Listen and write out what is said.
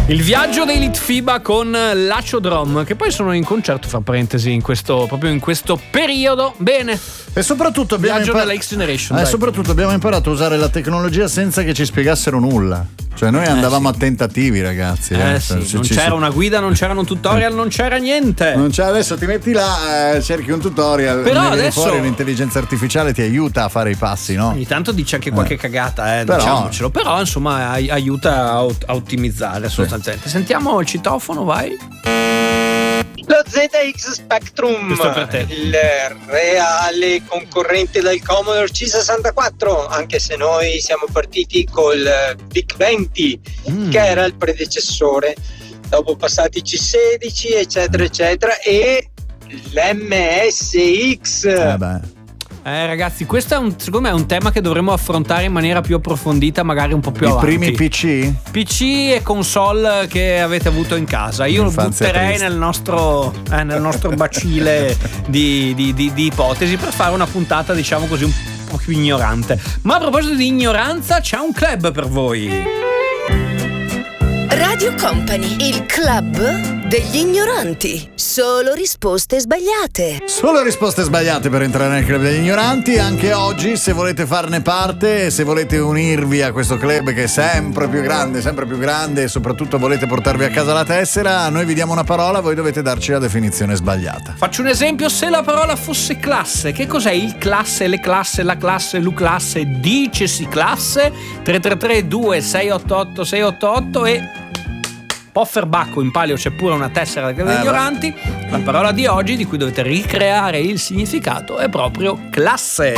Il viaggio dei Litfiba con l'Aciodrom, che poi sono in concerto, fra parentesi, proprio in questo periodo. Bene. E soprattutto abbiamo soprattutto abbiamo imparato a usare la tecnologia senza che ci spiegassero nulla. Cioè noi andavamo a tentativi, ragazzi. Non c'era una guida, non c'erano tutorial, non c'era niente. Adesso ti metti là, cerchi un tutorial, però adesso fuori l'intelligenza artificiale ti aiuta a fare i passi, no? Ogni tanto dice anche qualche cagata, diciamocelo. Però insomma aiuta a ottimizzare sostanzialmente. Sentiamo il citofono, vai. Lo ZX Spectrum, questo per te. Il reale concorrente del Commodore C64, anche se noi siamo partiti col VIC-20 che era il predecessore, dopo passati C16 eccetera eccetera e l'MSX. Ragazzi, questo secondo me è un tema che dovremmo affrontare in maniera più approfondita, magari un po' più avanti. I primi PC e console che avete avuto in casa. Io lo butterei nel nostro bacile di ipotesi per fare una puntata, diciamo così, un po' più ignorante. Ma a proposito di ignoranza, c'è un club per voi. Radio Company, il club degli ignoranti. Solo risposte sbagliate. Solo risposte sbagliate per entrare nel club degli ignoranti. Anche oggi, se volete farne parte, se volete unirvi a questo club che è sempre più grande e soprattutto volete portarvi a casa la tessera, noi vi diamo una parola, voi dovete darci la definizione sbagliata. Faccio un esempio: se la parola fosse classe, che cos'è il classe, le classe, la classe, l'uclasse? Dicesi classe. 333 2688 688 e Pofferbacco, in palio c'è pure una tessera degli ignoranti. La parola di oggi, di cui dovete ricreare il significato, è proprio classe.